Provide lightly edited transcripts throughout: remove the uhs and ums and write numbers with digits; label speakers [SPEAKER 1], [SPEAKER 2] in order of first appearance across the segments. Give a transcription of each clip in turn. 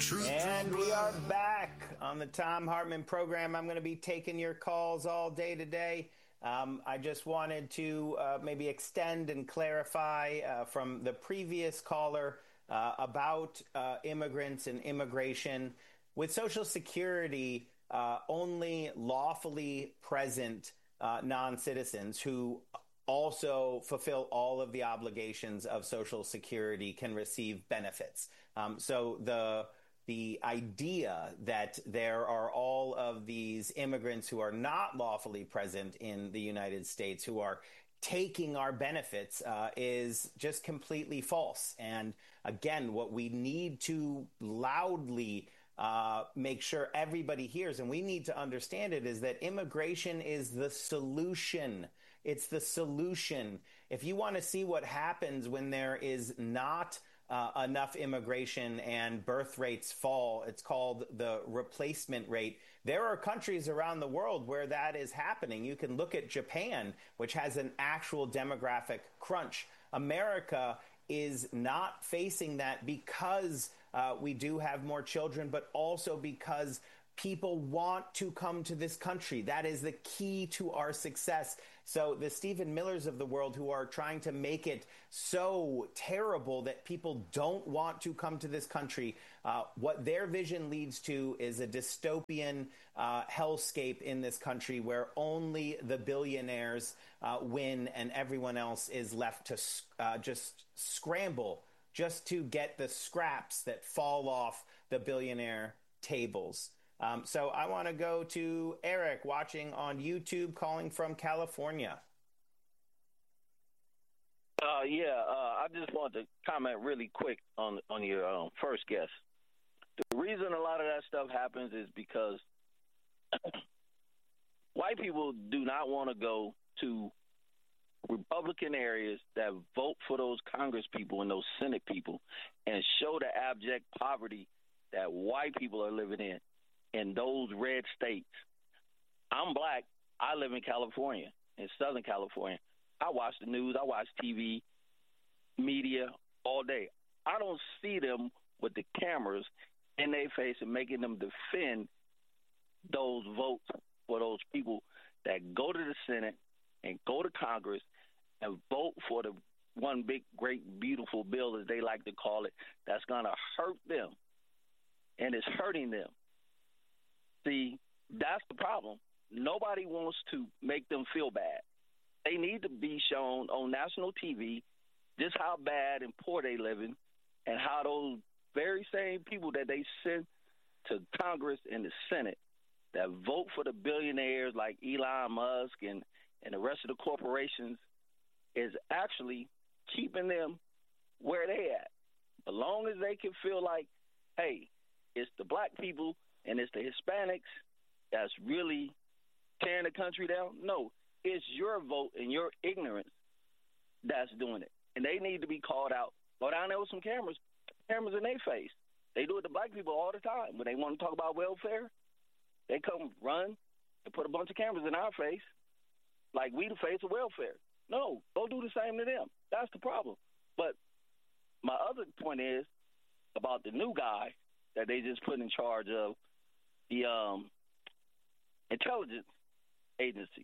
[SPEAKER 1] And we are back on the Thom Hartmann program. I'm going to be taking your calls all day today. I just wanted to maybe extend and clarify from the previous caller about immigrants and immigration. With Social Security, only lawfully present non-citizens who also fulfill all of the obligations of Social Security can receive benefits. So the idea that there are all of these immigrants who are not lawfully present in the United States who are taking our benefits is just completely false. And again, what we need to loudly make sure everybody hears, and we need to understand it, is that immigration is the solution. It's the solution. If you want to see what happens when there is not enough immigration and birth rates fall, it's called the replacement rate. There are countries around the world where that is happening. You can look at Japan, which has an actual demographic crunch. America is not facing that because we do have more children, but also because people want to come to this country. That is the key to our success. So the Stephen Millers of the world who are trying to make it so terrible that people don't want to come to this country, what their vision leads to is a dystopian hellscape in this country where only the billionaires win and everyone else is left to just scramble just to get the scraps that fall off the billionaire tables. So I want to go to Eric watching on YouTube, calling from California.
[SPEAKER 2] I just want to comment really quick on your first guest. The reason a lot of that stuff happens is because white people do not want to go to Republican areas that vote for those Congress people and those Senate people and show the abject poverty that white people are living in those red states. I'm black. I live in California, in Southern California. I watch the news. I watch TV, media all day. I don't see them with the cameras in their face and making them defend those votes for those people that go to the Senate and go to Congress and vote for the one big, great, beautiful bill, as they like to call it, that's going to hurt them, and it's hurting them. See, that's the problem. Nobody wants to make them feel bad. They need to be shown on national TV just how bad and poor they living, and how those very same people that they send to Congress and the Senate that vote for the billionaires like Elon Musk and the rest of the corporations is actually keeping them where they at. As long as they can feel like, hey, it's the black people and it's the Hispanics that's really tearing the country down. No, it's your vote and your ignorance that's doing it. And they need to be called out. Go down there with some cameras in their face. They do it to black people all the time. When they want to talk about welfare, they come run and put a bunch of cameras in our face like we the face of welfare. No, go do the same to them. That's the problem. But my other point is about the new guy that they just put in charge of the intelligence agency.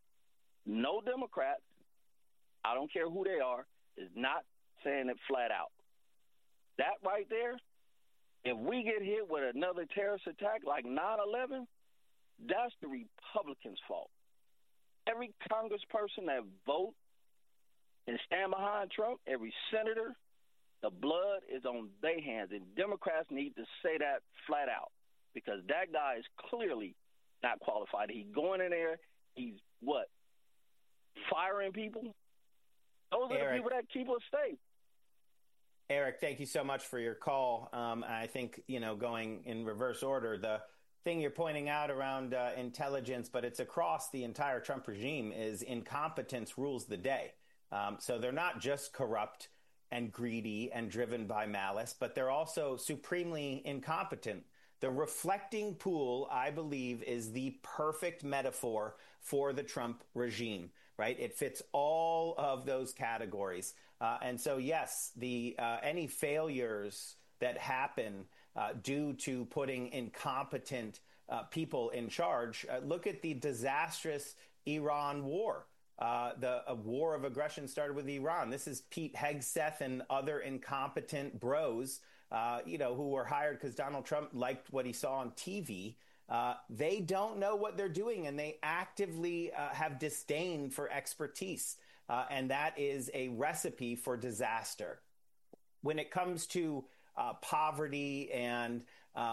[SPEAKER 2] No Democrats, I don't care who they are, is not saying it flat out. That right there, if we get hit with another terrorist attack like 9/11, that's the Republicans' fault. Every congressperson that vote and stand behind Trump, every senator, the blood is on their hands. And Democrats need to say that flat out, because that guy is clearly not qualified. He's going in there, he's what? Firing people? Those are the people that keep us safe.
[SPEAKER 1] Eric, thank you so much for your call. I think, going in reverse order, the thing you're pointing out around intelligence, but it's across the entire Trump regime, is incompetence rules the day. So they're not just corrupt and greedy and driven by malice, but they're also supremely incompetent. The reflecting pool, I believe, is the perfect metaphor for the Trump regime, right? It fits all of those categories. And so, yes, any failures that happen due to putting incompetent people in charge. Look at the disastrous Iran war. The war of aggression started with Iran. This is Pete Hegseth and other incompetent bros, who were hired because Donald Trump liked what he saw on TV. They don't know what they're doing, and they actively have disdain for expertise. And that is a recipe for disaster. When it comes to poverty and,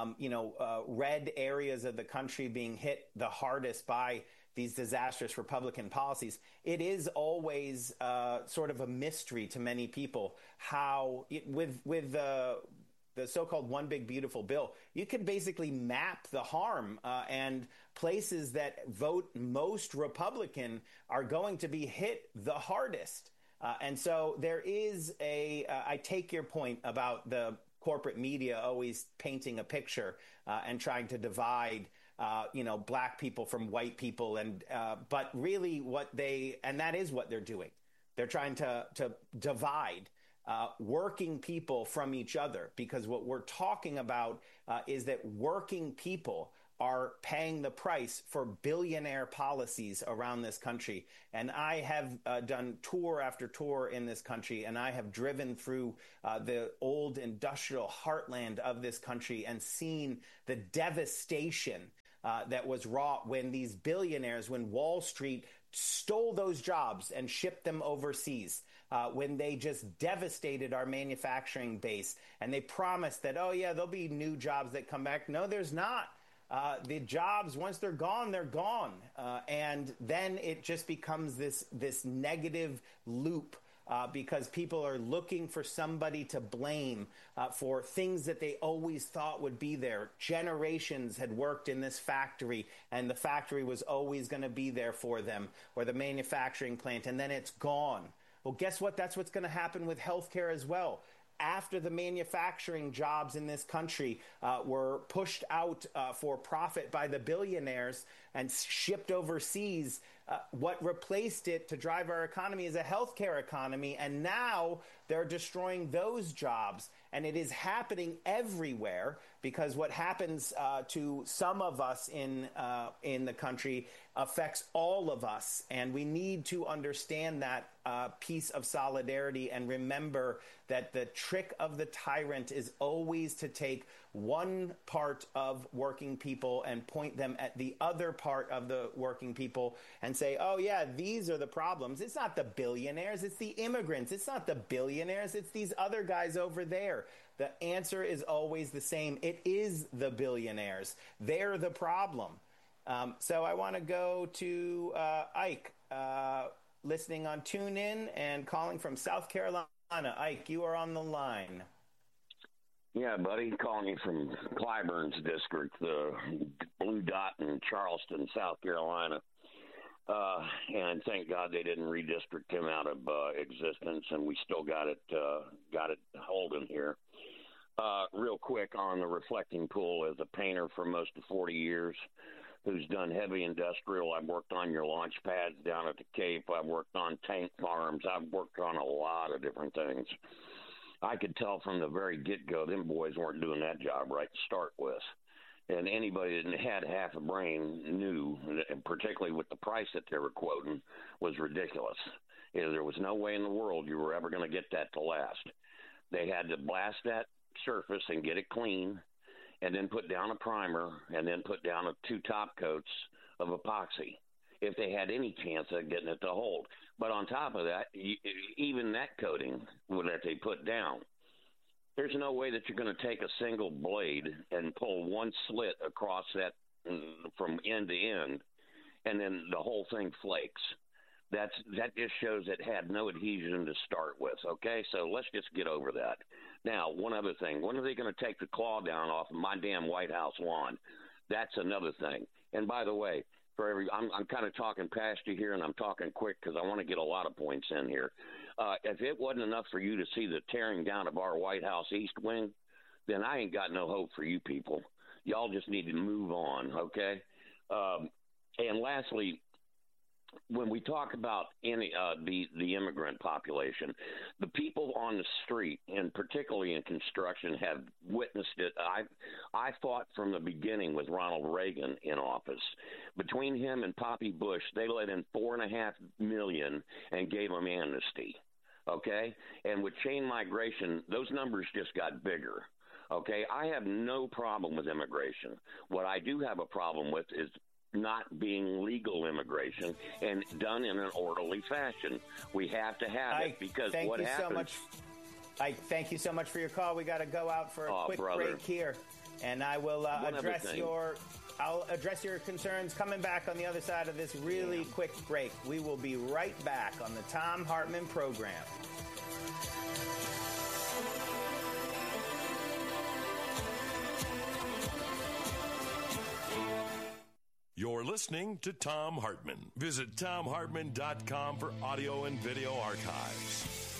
[SPEAKER 1] red areas of the country being hit the hardest by these disastrous Republican policies, it is always sort of a mystery to many people how, with the so-called One Big Beautiful Bill, you can basically map the harm, and places that vote most Republican are going to be hit the hardest. And so there is I take your point about the corporate media always painting a picture and trying to divide black people from white people. But really and that is what they're doing. They're trying to divide working people from each other, because what we're talking about is that working people are paying the price for billionaire policies around this country. And I have done tour after tour in this country, and I have driven through the old industrial heartland of this country and seen the devastation that was wrought when these billionaires, when Wall Street stole those jobs and shipped them overseas, when they just devastated our manufacturing base. And they promised that, oh, yeah, there'll be new jobs that come back. No, there's not. The jobs, once they're gone, they're gone. And then it just becomes this negative loop, because people are looking for somebody to blame for things that they always thought would be there. Generations had worked in this factory, and the factory was always going to be there for them, or the manufacturing plant, and then it's gone. Well, guess what? That's what's going to happen with healthcare as well. After the manufacturing jobs in this country were pushed out for profit by the billionaires and shipped overseas, what replaced it to drive our economy is a healthcare economy. And now they're destroying those jobs. And it is happening everywhere, because what happens to some of us in the country affects all of us. And we need to understand that piece of solidarity and remember that the trick of the tyrant is always to take one part of working people and point them at the other part of the working people and say, oh, yeah, these are the problems. It's not the billionaires. It's the immigrants. It's not the billionaires. It's these other guys over there. The answer is always the same. It is the billionaires. They're the problem. So I want to go to Ike, listening on TuneIn and calling from South Carolina. Ike, you are on the line.
[SPEAKER 3] Yeah, buddy, calling you from Clyburn's district, the Blue Dot in Charleston, South Carolina. And thank God they didn't redistrict him out of existence, and we still got it holding here. Real quick on the reflecting pool, as a painter for most of 40 years, who's done heavy industrial. I've worked on your launch pads down at the Cape. I've worked on tank farms. I've worked on a lot of different things. I could tell from the very get-go, them boys weren't doing that job right to start with. And anybody that had half a brain knew, particularly with the price that they were quoting, was ridiculous. There was no way in the world you were ever going to get that to last. They had to blast that surface and get it clean, and then put down a primer, and then put down 2 top coats of epoxy, if they had any chance of getting it to hold. But on top of that, even that coating that they put down, there's no way that you're going to take a single blade and pull one slit across that from end to end, and then the whole thing flakes. That just shows it had no adhesion to start with, okay? So let's just get over that. Now, one other thing. When are they going to take the claw down off of my damn White House lawn? That's another thing. And by the way, I'm kind of talking past you here, and I'm talking quick because I want to get a lot of points in here. If it wasn't enough for you to see the tearing down of our White House East Wing, then I ain't got no hope for you people. Y'all just need to move on, okay? And lastly, when we talk about the immigrant population, the people on the street, and particularly in construction, have witnessed it. I fought from the beginning with Ronald Reagan in office. Between him and Poppy Bush, they let in 4.5 million and gave them amnesty. Okay, and with chain migration, those numbers just got bigger. Okay, I have no problem with immigration. What I do have a problem with is not being legal immigration and done in an orderly fashion. We have to have it because what happens...
[SPEAKER 1] Thank you so much for your call. We got to go out for a quick break here, and I will address your concerns coming back on the other side of this really quick break. We will be right back on the Thom Hartmann Program.
[SPEAKER 4] You're listening to Thom Hartmann. Visit ThomHartmann.com for audio and video archives.